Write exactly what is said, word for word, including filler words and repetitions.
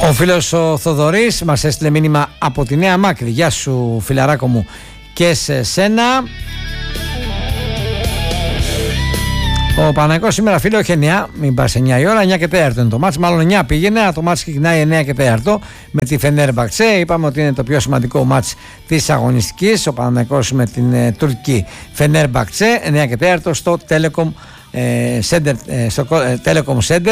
Ο φίλος ο Θοδωρής μας έστειλε μήνυμα από τη Νέα Μάκρη. Γεια σου φιλαράκο μου και σε σένα. Ο Παναθηναϊκός σήμερα, φίλε, όχι εννιά, μην πας εννιά η ώρα, εννιά και τέταρτο είναι το μάτς. Μάλλον εννιά πήγαινε, αλλά το μάτς ξεκινάει εννιά και τέταρτο με τη Φενέρμπαξε. Είπαμε ότι είναι το πιο σημαντικό μάτς της αγωνιστικής. Ο Παναθηναϊκός με την ε, τουρκική Φενέρμπαξε, εννιά και τέταρτο στο Telecom ε, Center, ε, στο, ε, Telecom Center.